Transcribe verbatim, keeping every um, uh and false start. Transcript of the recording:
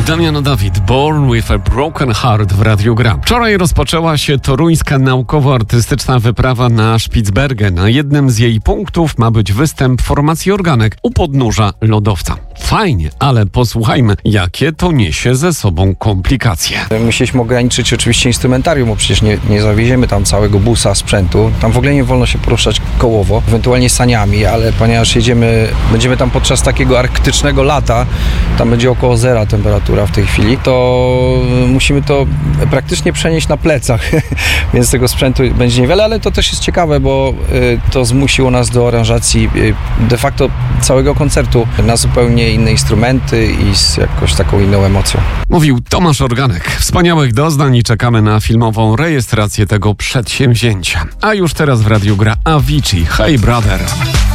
Damian Dawid, Born with a Broken Heart w Radiu Gra. Wczoraj rozpoczęła się toruńska naukowo-artystyczna wyprawa na Spitsbergen. Na jednym z jej punktów ma być występ formacji Organek u podnóża lodowca. Fajnie, ale posłuchajmy, jakie to niesie ze sobą komplikacje. Musieliśmy ograniczyć oczywiście instrumentarium, bo przecież nie, nie zawieziemy tam całego busa sprzętu. Tam w ogóle nie wolno się poruszać kołowo, ewentualnie saniami, ale ponieważ jedziemy, będziemy tam podczas takiego arktycznego lata, tam będzie około zera temperatura w tej chwili, to musimy to praktycznie przenieść na plecach, więc tego sprzętu będzie niewiele, ale to też jest ciekawe, bo to zmusiło nas do aranżacji de facto całego koncertu na zupełnie inne instrumenty i z jakąś taką inną emocją. Mówił Tomasz Organek. Wspaniałych doznań i czekamy na filmową rejestrację tego przedsięwzięcia. A już teraz w Radiu Gra Avicii, Hey Brother.